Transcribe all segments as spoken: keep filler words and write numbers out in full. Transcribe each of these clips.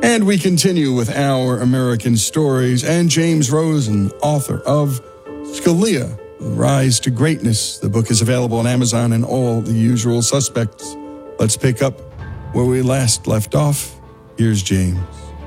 And we continue with Our American Stories and James Rosen, author of Scalia, Rise to Greatness. The book is available on Amazon and all the usual suspects. Let's pick up where we last left off. Here's James.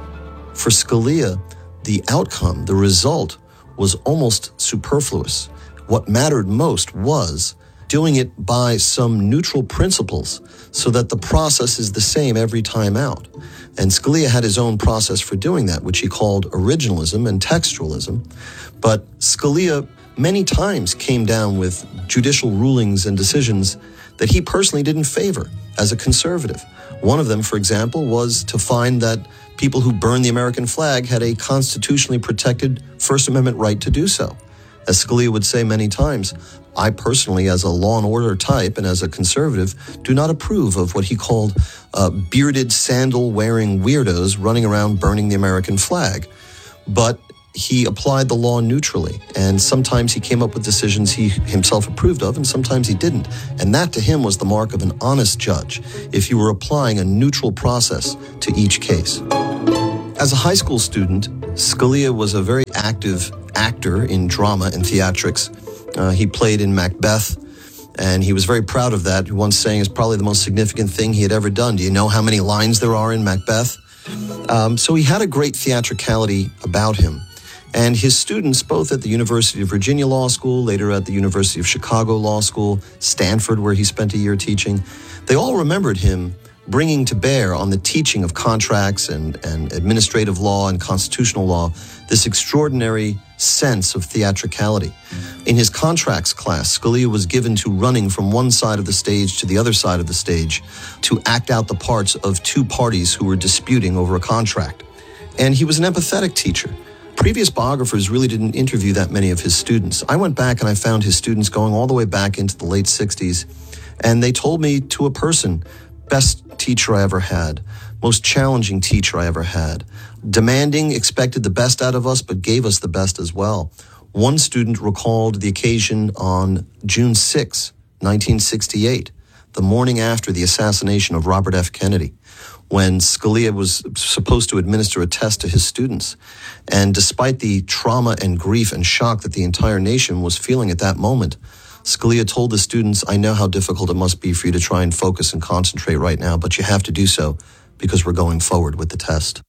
For Scalia, the outcome, the result, was almost superfluous. What mattered most was doing it by some neutral principles so that the process is the same every time out. And Scalia had his own process for doing that, which he called originalism and textualism. But Scalia many times came down with judicial rulings and decisions that he personally didn't favor as a conservative. One of them, for example, was to find that people who burned the American flag had a constitutionally protected First Amendment right to do so. As Scalia would say many times, I personally, as a law and order type and as a conservative, do not approve of what he called uh, bearded, sandal-wearing weirdos running around burning the American flag. But he applied the law neutrally, and sometimes he came up with decisions he himself approved of, and sometimes he didn't. And that, to him, was the mark of an honest judge, if you were applying a neutral process to each case. As a high school student, Scalia was a very active actor in drama and theatrics. Uh, he played in Macbeth, and he was very proud of that, once saying it's probably the most significant thing he had ever done. Do you know how many lines there are in Macbeth? Um, so he had a great theatricality about him. And his students, both at the University of Virginia Law School, later at the University of Chicago Law School, Stanford, where he spent a year teaching, they all remembered him bringing to bear on the teaching of contracts and, and administrative law and constitutional law this extraordinary sense of theatricality. In his contracts class, Scalia was given to running from one side of the stage to the other side of the stage to act out the parts of two parties who were disputing over a contract. And he was an empathetic teacher. Previous biographers really didn't interview that many of his students. I went back and I found his students going all the way back into the late sixties, and they told me to a person, best teacher I ever had, most challenging teacher I ever had, demanding, expected the best out of us, but gave us the best as well. One student recalled the occasion on June sixth, nineteen sixty-eight, the morning after the assassination of Robert F. Kennedy, when Scalia was supposed to administer a test to his students. And despite the trauma and grief and shock that the entire nation was feeling at that moment, Scalia told the students, I know how difficult it must be for you to try and focus and concentrate right now, but you have to do so because we're going forward with the test.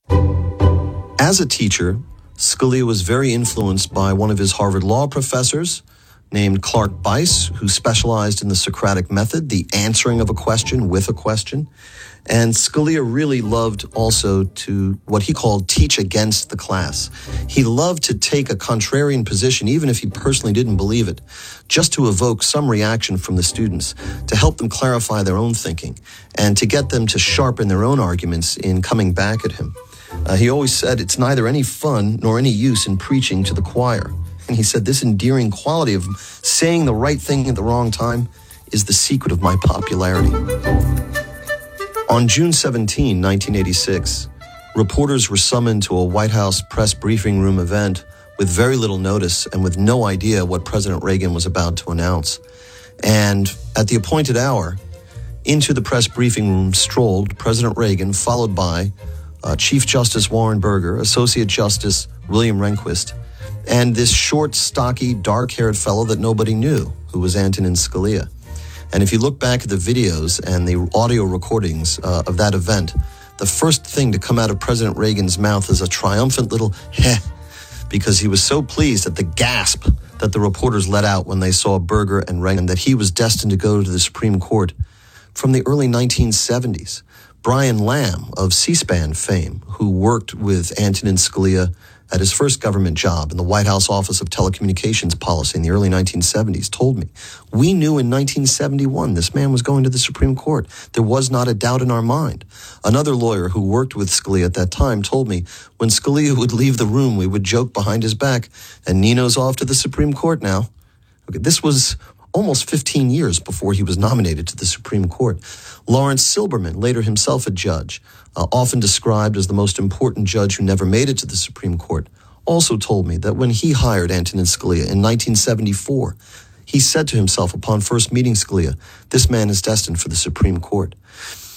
As a teacher, Scalia was very influenced by one of his Harvard Law professors named Clark Bice, who specialized in the Socratic method, the answering of a question with a question. And Scalia really loved also to, what he called, teach against the class. He loved to take a contrarian position, even if he personally didn't believe it, just to evoke some reaction from the students, to help them clarify their own thinking, and to get them to sharpen their own arguments in coming back at him. Uh, he always said, it's neither any fun nor any use in preaching to the choir. And he said, this endearing quality of saying the right thing at the wrong time is the secret of my popularity. On June seventeenth, nineteen eighty-six, reporters were summoned to a White House press briefing room event with very little notice and with no idea what President Reagan was about to announce. And at the appointed hour, into the press briefing room strolled President Reagan, followed by uh, Chief Justice Warren Burger, Associate Justice William Rehnquist, and this short, stocky, dark-haired fellow that nobody knew, who was Antonin Scalia. And if you look back at the videos and the audio recordings uh, of that event, the first thing to come out of President Reagan's mouth is a triumphant little heh, because he was so pleased at the gasp that the reporters let out when they saw Burger and Reagan, that he was destined to go to the Supreme Court. From the early nineteen seventies, Brian Lamb of C-SPAN fame, who worked with Antonin Scalia at his first government job in the White House Office of Telecommunications Policy in the early nineteen seventies, told me, we knew in nineteen seventy-one this man was going to the Supreme Court. There was not a doubt in our mind. Another lawyer who worked with Scalia at that time told me, when Scalia would leave the room, we would joke behind his back, and Nino's off to the Supreme Court now. Okay, this was almost fifteen years before he was nominated to the Supreme Court. Lawrence Silberman, later himself a judge, uh, often described as the most important judge who never made it to the Supreme Court, also told me that when he hired Antonin Scalia in nineteen seventy-four, he said to himself upon first meeting Scalia, this man is destined for the Supreme Court.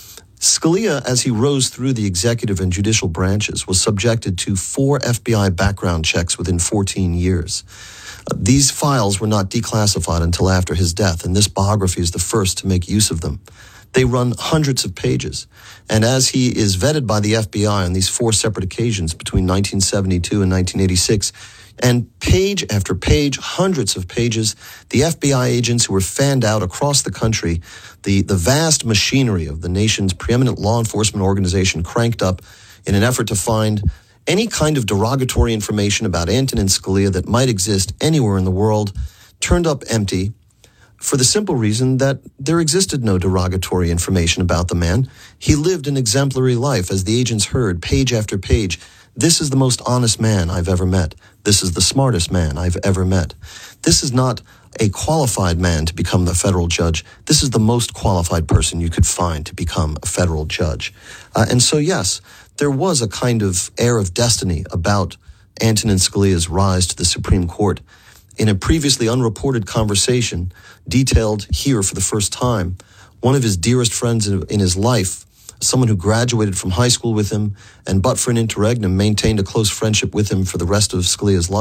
Scalia, as he rose through the executive and judicial branches, was subjected to four F B I background checks within fourteen years. Uh, these files were not declassified until after his death, and this biography is the first to make use of them. They run hundreds of pages, and as he is vetted by the F B I on these four separate occasions between nineteen seventy-two and nineteen eighty-six, and page after page, hundreds of pages, the F B I agents who were fanned out across the country, the, the vast machinery of the nation's preeminent law enforcement organization cranked up in an effort to find any kind of derogatory information about Antonin Scalia that might exist anywhere in the world, turned up empty, for the simple reason that there existed no derogatory information about the man. He lived an exemplary life, as the agents heard, page after page. This is the most honest man I've ever met. This is the smartest man I've ever met. This is not a qualified man to become the federal judge. This is the most qualified person you could find to become a federal judge. Uh, and so, yes, there was a kind of air of destiny about Antonin Scalia's rise to the Supreme Court. In a previously unreported conversation, detailed here for the first time, one of his dearest friends in, in his life, someone who graduated from high school with him and but for an interregnum maintained a close friendship with him for the rest of Scalia's life,